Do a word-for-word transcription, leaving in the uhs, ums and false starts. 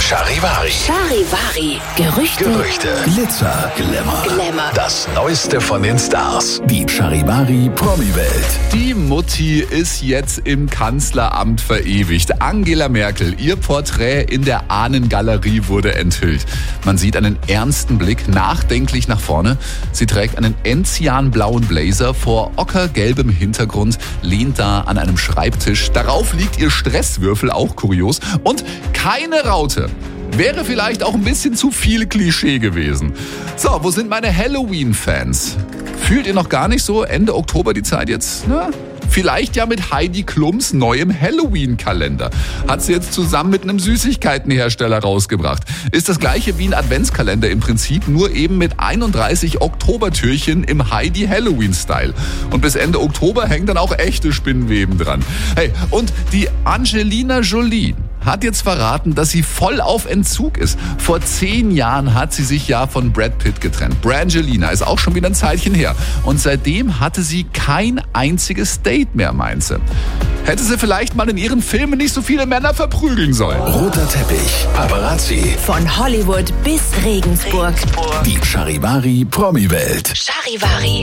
Charivari. Charivari. Gerüchte. Gerüchte. Glitzer, Glamour. Glamour. Das Neueste von den Stars. Die Charivari Promi-Welt. Die Mutti ist jetzt im Kanzleramt verewigt. Angela Merkel, ihr Porträt in der Ahnengalerie wurde enthüllt. Man sieht einen ernsten Blick, nachdenklich nach vorne. Sie trägt einen enzianblauen Blazer vor ockergelbem Hintergrund, lehnt da an einem Schreibtisch. Darauf liegt ihr Stresswürfel, auch kurios. Und keine Raute. Wäre vielleicht auch ein bisschen zu viel Klischee gewesen. So, wo sind meine Halloween-Fans? Fühlt ihr noch gar nicht so Ende Oktober die Zeit jetzt? Na, vielleicht ja mit Heidi Klums neuem Halloween-Kalender. Hat sie jetzt zusammen mit einem Süßigkeitenhersteller rausgebracht. Ist das gleiche wie ein Adventskalender im Prinzip, nur eben mit einunddreißig Oktobertürchen im Heidi-Halloween-Style. Und bis Ende Oktober hängen dann auch echte Spinnweben dran. Hey, und die Angelina Jolie hat jetzt verraten, dass sie voll auf Entzug ist. Vor zehn Jahren hat sie sich ja von Brad Pitt getrennt. Brangelina ist auch schon wieder ein Zeitchen her. Und seitdem hatte sie kein einziges Date mehr, meint sie. Hätte sie vielleicht mal in ihren Filmen nicht so viele Männer verprügeln sollen. Roter Teppich, Paparazzi. Von Hollywood bis Regensburg. die Charivari Promi-Welt. Charivari.